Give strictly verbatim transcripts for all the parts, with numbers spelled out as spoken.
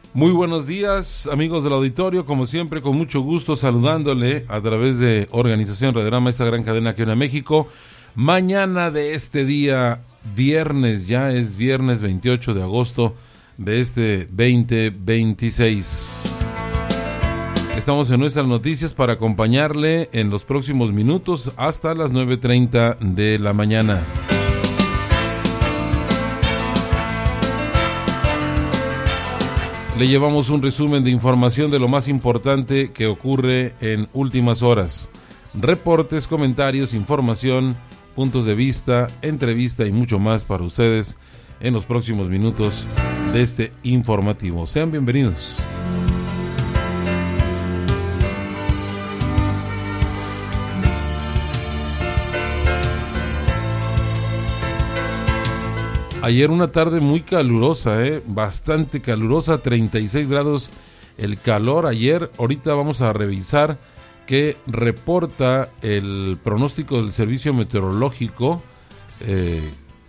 Muy buenos días, amigos del auditorio, como siempre, con mucho gusto saludándole a través de Organización Radiodrama, esta gran cadena que une a México. Mañana de este día, viernes, ya es viernes veintiocho de agosto de este veinte veintiséis. Estamos en nuestras noticias para acompañarle en los próximos minutos hasta las nueve treinta de la mañana. Le llevamos un resumen de información de lo más importante que ocurre en últimas horas. Reportes, comentarios, información, puntos de vista, entrevista y mucho más para ustedes en los próximos minutos de este informativo. Sean bienvenidos. Ayer una tarde muy calurosa, eh, bastante calurosa, treinta y seis grados el calor ayer. Ahorita vamos a revisar qué reporta el pronóstico del Servicio Meteorológico. Eh,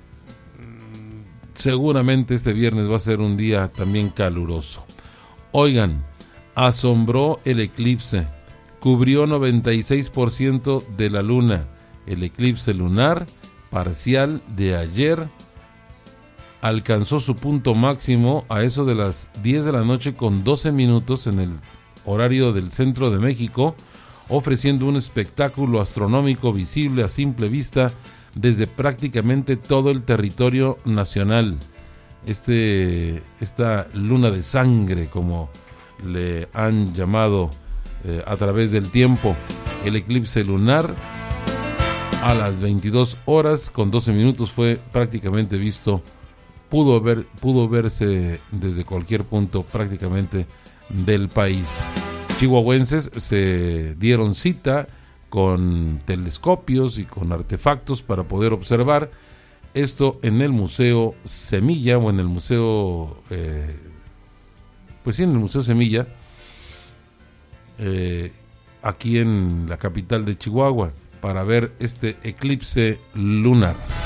seguramente este viernes va a ser un día también caluroso. Oigan, asombró el eclipse, cubrió noventa y seis por ciento de la luna. El eclipse lunar parcial de ayer alcanzó su punto máximo a eso de las diez de la noche con doce minutos en el horario del centro de México, ofreciendo un espectáculo astronómico visible a simple vista desde prácticamente todo el territorio nacional. Este, esta luna de sangre, como le han llamado eh, a través del tiempo, el eclipse lunar a las veintidós horas con doce minutos fue prácticamente visto. Pudo, ver, pudo verse desde cualquier punto prácticamente del país. Chihuahuenses se dieron cita con telescopios y con artefactos para poder observar esto en el Museo Semilla o en el Museo, eh, pues sí, en el Museo Semilla, eh, aquí en la capital de Chihuahua, para ver este eclipse lunar.